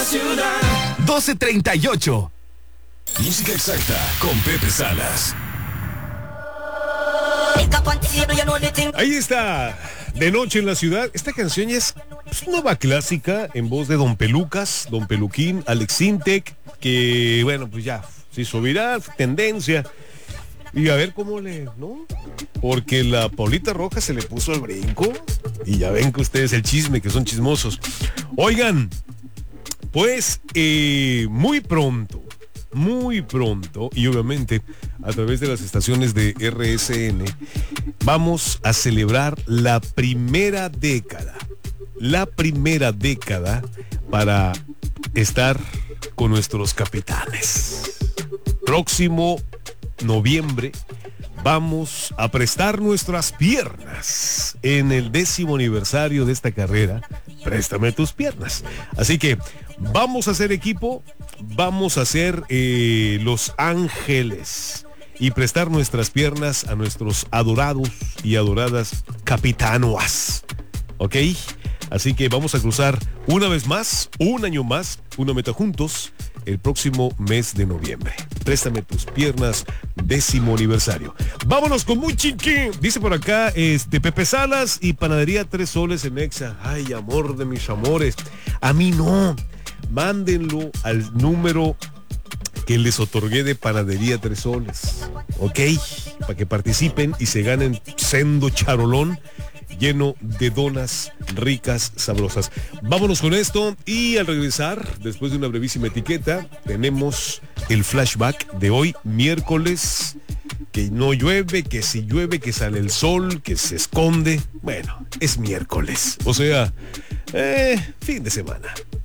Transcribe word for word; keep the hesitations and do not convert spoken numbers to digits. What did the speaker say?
ciudad. doce treinta y ocho. Música exacta con Pepe Salas. Ahí está, De Noche en la Ciudad. Esta canción ya es pues, una nueva clásica en voz de Don Pelucas, Don Peluquín, Alex Sintek, que bueno, pues ya se hizo viral, tendencia. Y a ver cómo le, ¿no? Porque la Paulita Roja se le puso al brinco. Y ya ven que ustedes el chisme, que son chismosos. Oigan, pues eh, muy pronto, muy pronto, y obviamente a través de las estaciones de R S N, vamos a celebrar la primera década. La primera década para estar con nuestros capitanes. Próximo noviembre vamos a prestar nuestras piernas en el décimo aniversario de esta carrera. Préstame tus piernas. Así que vamos a hacer equipo, vamos a ser eh, los ángeles y prestar nuestras piernas a nuestros adorados y adoradas capitanuas. ¿Ok? Así que vamos a cruzar una vez más, un año más, una meta juntos, el próximo mes de noviembre. Préstame tus piernas, décimo aniversario. Vámonos con muy chiqui. Dice por acá, este, Pepe Salas y Panadería Tres Soles en Exa. Ay, amor de mis amores. A mí no. Mándenlo al número que les otorgué de Panadería Tres Soles. ¿Ok? Para que participen y se ganen sendo charolón lleno de donas ricas, sabrosas. Vámonos con esto y al regresar, después de una brevísima etiqueta, tenemos el flashback de hoy, miércoles, que no llueve, que si llueve, que sale el sol, que se esconde. Bueno, es miércoles, o sea, eh, fin de semana.